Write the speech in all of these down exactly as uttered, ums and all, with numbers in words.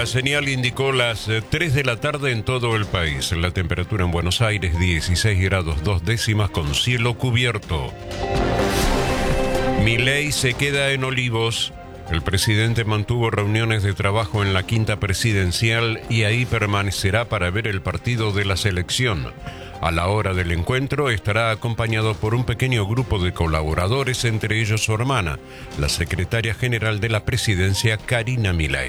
La señal indicó las tres de la tarde en todo el país. La temperatura en Buenos Aires dieciséis grados dos décimas con cielo cubierto. Milei se queda en Olivos. El presidente mantuvo reuniones de trabajo en la quinta presidencial y ahí permanecerá para ver el partido de la selección. A la hora del encuentro estará acompañado por un pequeño grupo de colaboradores, entre ellos su hermana, la secretaria general de la presidencia, Karina Milei.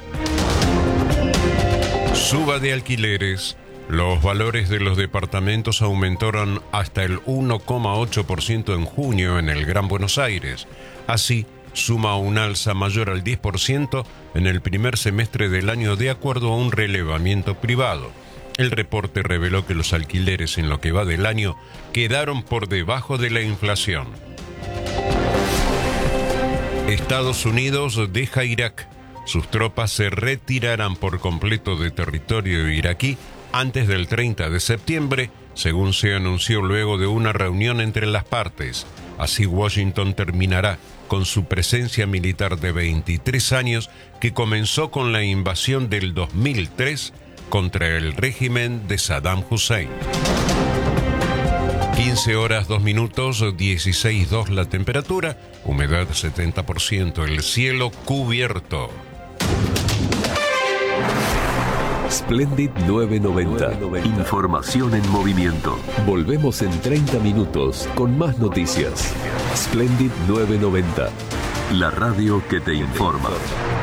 Suba de alquileres. Los valores de los departamentos aumentaron hasta el uno coma ocho por ciento en junio en el Gran Buenos Aires. Así, suma un alza mayor al diez por ciento en el primer semestre del año de acuerdo a un relevamiento privado. El reporte reveló que los alquileres en lo que va del año quedaron por debajo de la inflación. Estados Unidos deja Irak. Sus tropas se retirarán por completo de territorio iraquí antes del treinta de septiembre, según se anunció luego de una reunión entre las partes. Así Washington terminará con su presencia militar de veintitrés años que comenzó con la invasión del dos mil tres contra el régimen de Saddam Hussein. quince horas dos minutos, dieciséis dos la temperatura, humedad setenta por ciento, el cielo cubierto. Splendid novecientos noventa. Información en movimiento. Volvemos en treinta minutos con más noticias. Splendid novecientos noventa. La radio que te informa.